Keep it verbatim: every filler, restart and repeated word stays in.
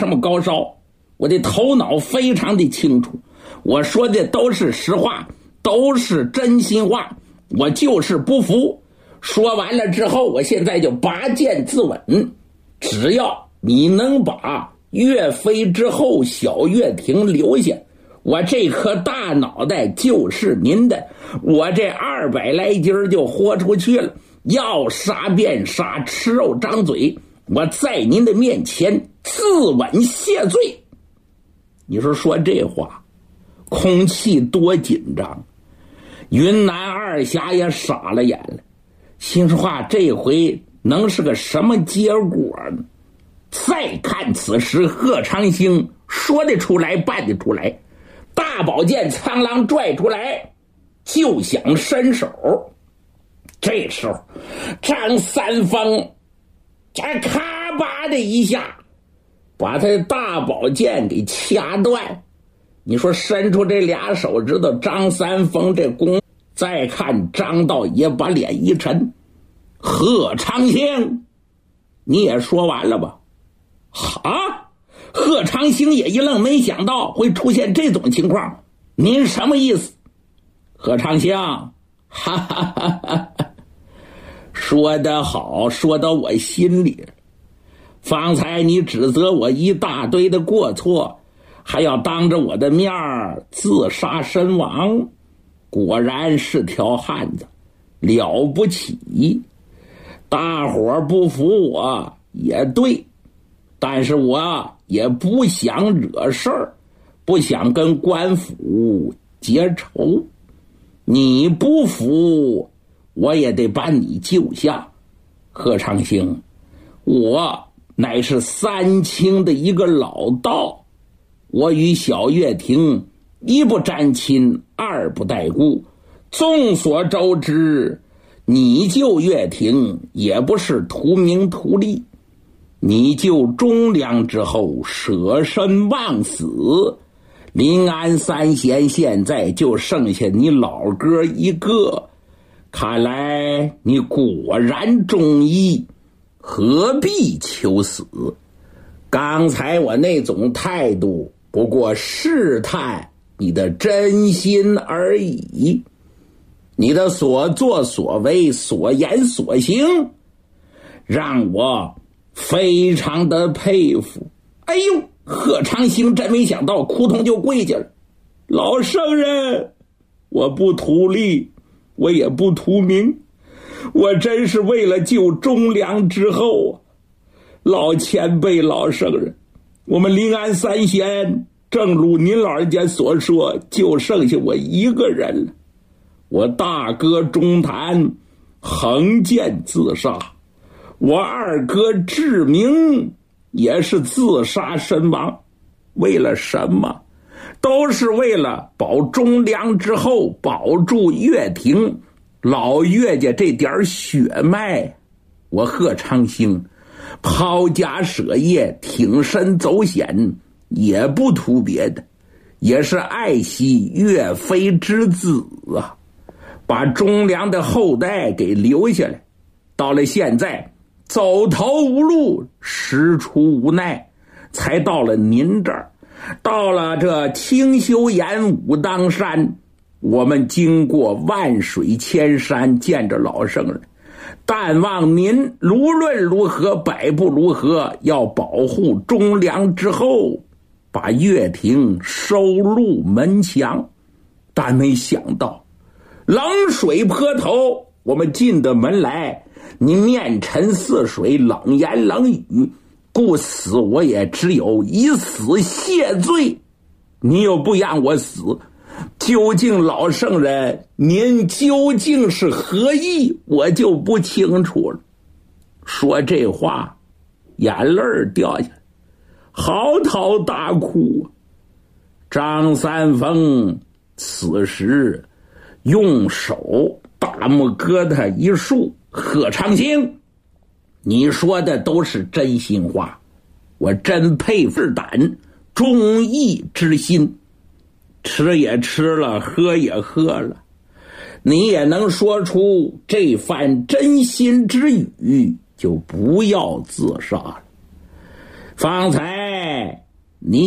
什么高烧，我的头脑非常的清楚，我说的都是实话，都是真心话，我就是不服。说完了之后，我现在就拔剑自刎，只要你能把岳飞之后小岳亭留下，我这颗大脑袋就是您的，我这二百来斤就豁出去了，要杀便杀，吃肉张嘴，我在您的面前自刎谢罪。你说说这话，空气多紧张，云南二侠也傻了眼了，心说话这回能是个什么结果呢？再看此时贺长兴说得出来办得出来，大宝剑苍狼拽出来就想伸手，这时候张三丰这咔吧的一下把他的大宝剑给掐断。你说伸出这俩手指头，张三丰这功，再看张道爷把脸一沉，贺长兴你也说完了吧？啊！贺长兴也一愣，没想到会出现这种情况，您什么意思？贺长兴哈哈哈哈，说得好，说到我心里。方才你指责我一大堆的过错，还要当着我的面自杀身亡，果然是条汉子，了不起。大伙不服我也对，但是我也不想惹事儿，不想跟官府结仇。你不服，我也得把你救下。贺长兴，我乃是三清的一个老道，我与小岳亭一不沾亲，二不带故。众所周知，你救岳亭也不是图名图利，你救忠良之后舍身忘死，临安三贤现在就剩下你老哥一个，看来你果然忠义，何必求死？刚才我那种态度不过试探你的真心而已，你的所作所为，所言所行，让我非常的佩服。哎呦，贺长兴真没想到，扑通就跪下了。老圣人，我不图利，我也不图名，我真是为了救忠良之后，老前辈老圣人，我们临安三贤正如您老人家所说，就剩下我一个人了。我大哥钟谭横剑自杀，我二哥志明也是自杀身亡，为了什么？都是为了保忠良之后，保住岳亭老岳家这点血脉。我贺长兴抛家舍业，挺身走险，也不图别的，也是爱惜岳飞之子啊，把忠良的后代给留下来。到了现在走投无路，实出无奈，才到了您这儿。到了这清修岩武当山，我们经过万水千山，见着老圣人，但望您无论如何，百步如何，要保护忠良之后，把岳亭收入门墙。但没想到冷水泼头，我们进的门来，你面沉似水，冷言冷语，故死我也只有以死谢罪。你又不让我死，究竟老圣人您究竟是何意，我就不清楚了。说这话眼泪掉下来，嚎啕大哭。张三丰此时用手大拇疙瘩一竖，贺长兴，你说的都是真心话，我真佩服胆忠义之心。吃也吃了，喝也喝了，你也能说出这番真心之语，就不要自杀了。方才